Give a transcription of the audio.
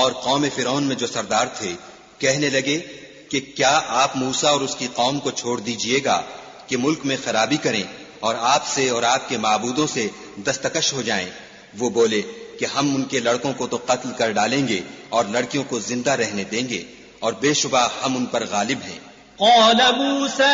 और कौम फिरौन में जो सरदार थे कहने लगे कि क्या आप मूसा और उसकी कौम को छोड़ दीजिएगा कि मुल्क में खराबी करें और आपसे और आपके माबूदों से दस्तकश हो जाएं। वो बोले कि हम उनके लड़कों को तो कत्ल कर डालेंगे और लड़कियों को जिंदा रहने देंगे और बेशुबा हम उन पर गालिब हैं।